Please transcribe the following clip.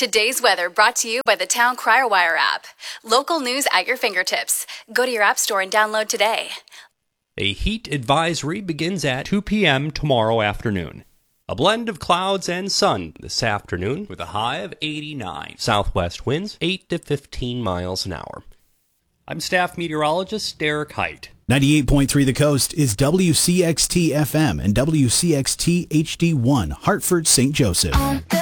Today's weather brought to you by the Town Crier Wire app. Local news at your fingertips. Go to your app store and download today. A heat advisory begins at 2 p.m. tomorrow afternoon. A blend of clouds and sun this afternoon with a high of 89. Southwest winds 8 to 15 miles an hour. I'm staff meteorologist Derek Height. 98.3 The Coast is WCXT FM and WCXT HD1, Hartford, St. Joseph.